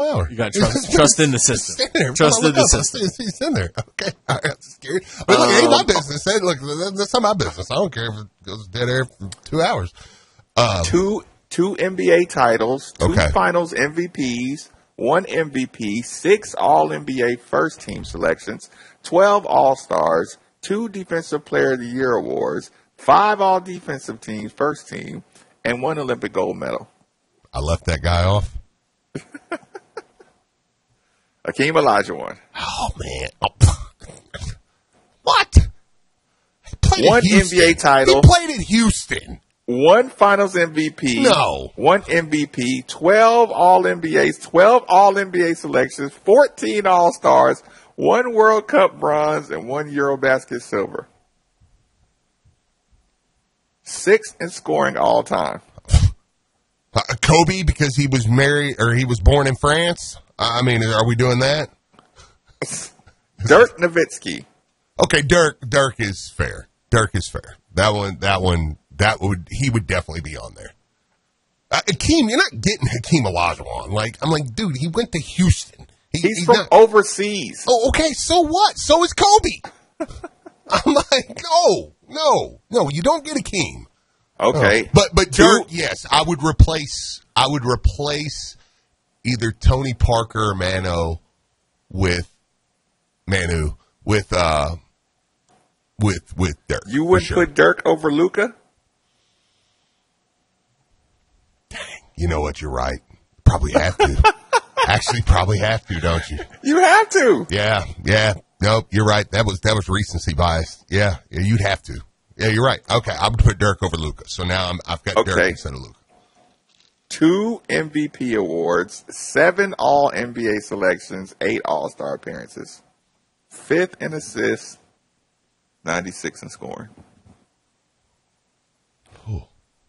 hour. You got trust in the system. Trust in the system. He's in there. Okay. All right. That's scary. But look, it ain't my business. Hey, look, that's not my business. I don't care if it goes dead air for 2 hours. Two NBA titles, two Okay. Finals MVPs, 1 MVP, 6 All-NBA first-team selections, 12 All-Stars, 2 Defensive Player of the Year awards, 5 All-Defensive Teams first team, and 1 Olympic gold medal. I left that guy off. Hakeem Olajuwon. Oh, man. What? He played 1 at Houston. NBA title. He played at Houston. 1 Finals MVP. No. 1 MVP, 12 All-NBAs, 12 All-NBA selections, 14 All-Stars, 1 World Cup bronze, and 1 Eurobasket silver. 6th in scoring all time. Kobe, because he was married or he was born in France. I mean, are we doing that? Dirk Nowitzki. Okay, Dirk is fair. Dirk is fair. He would definitely be on there. Hakeem, you're not getting Hakeem Olajuwon. I'm like, dude, he went to Houston. He's from overseas. Oh, okay, so what? So is Kobe. I'm like, no, you don't get Hakeem. Okay. But Dirk, yes, I would replace either Tony Parker or Manu with Dirk. You wouldn't put Dirk over Luka? Dang, you know what? You're right. Probably have to. Actually, probably have to, don't you? You have to. Yeah. Nope, you're right. That was recency bias. Yeah, you'd have to. Yeah, you're right. Okay, I would put Dirk over Luka. So now I've got Dirk instead of Luka. 2 MVP awards, 7 All-NBA selections, 8 All-Star appearances. 5th in assists, 96 in scoring. Ooh.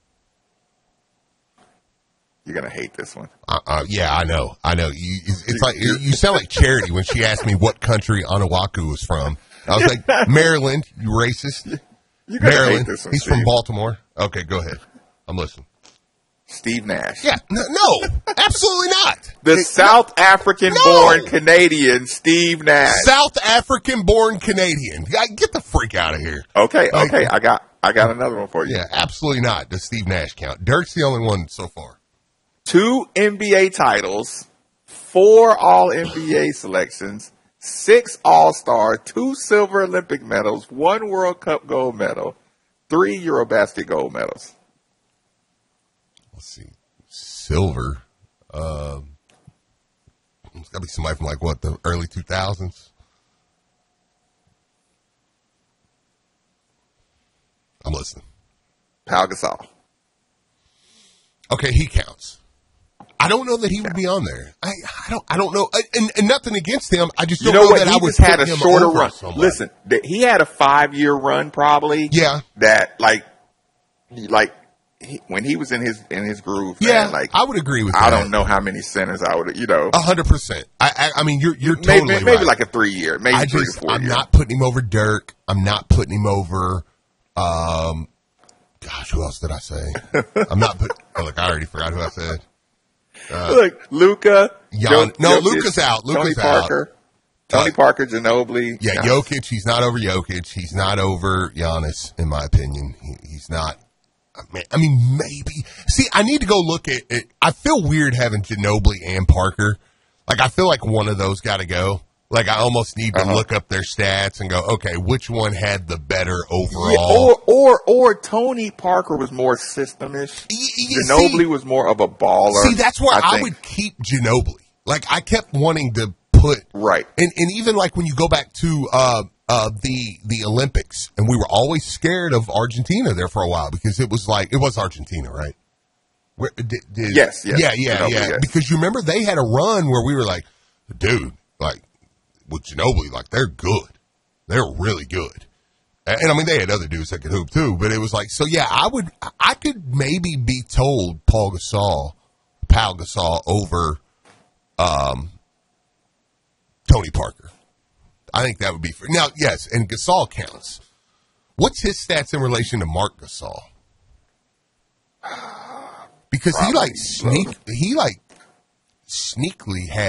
You're going to hate this one. Yeah, I know. It's like you sound like Charity when she asked me what country Onuaku was from. I was like, Maryland, you racist. You're going to hate Maryland. this one, He's Steve. from Baltimore. Okay, go ahead. I'm listening. Steve Nash. Yeah, no, absolutely not. The South African-born Canadian Steve Nash. South African-born Canadian. Get the freak out of here. Okay. I got another one for you. Yeah, absolutely not. Does Steve Nash count? Dirk's the only one so far. 2 NBA titles, 4 All-NBA selections, 6 All-Star, 2 silver Olympic medals, 1 World Cup gold medal, 3 Eurobasket gold medals. Let's see. Silver. It's got to be somebody from the early 2000s. I'm listening. Pau Gasol. Okay, he counts. I don't know that he would be on there. I don't know. And nothing against him. I just don't know that I would had a put him shorter over run. somebody. Listen, he had a 5-year run probably. Yeah. That when he was in his groove. Yeah, man, I would agree with that. I don't know how many centers I would. 100%. I mean, you're maybe, totally maybe right. like a 3-year, maybe 3 to 4 I'm years. not putting him over Dirk. I'm not putting him over. Gosh, who else did I say? I'm not putting. Look, I already forgot who I said. Look, Luka. Luka's out. Tony Parker. Tony Parker, Ginobili. Yeah, Jokic. He's not over Jokic. He's not over Giannis, in my opinion. He's not. I mean, maybe. See, I need to go look at it. I feel weird having Ginobili and Parker. I feel like one of those got to go. I almost need to look up their stats and go, okay, which one had the better overall? Yeah, or Tony Parker was more systemish. Ginobili was more of a baller. See, that's where I would keep Ginobili. I kept wanting to put right, and even when you go back to the Olympics, and we were always scared of Argentina there for a while because it was Argentina, right? Yes. Yeah. Yes. Because you remember they had a run where we were like, dude, with Ginobili, they're good. They're really good. And I mean, they had other dudes that could hoop too, but it was so yeah, I could maybe be told Pau Gasol over, Tony Parker. I think that would be fair. Now, yes, and Gasol counts. What's his stats in relation to Marc Gasol? Because he sneakily had